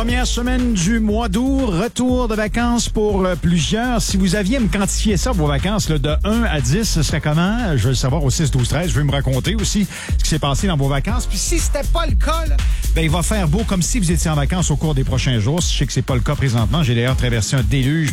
Première semaine du mois d'août, retour de vacances pour plusieurs. Si vous aviez à me quantifier ça, vos vacances, là, de 1 à 10, ce serait comment? Je veux le savoir au 6, 12, 13. Je veux me raconter aussi ce qui s'est passé dans vos vacances. Puis si c'était pas le cas, là, ben, il va faire beau comme si vous étiez en vacances au cours des prochains jours. Je sais que c'est pas le cas présentement. J'ai d'ailleurs traversé un déluge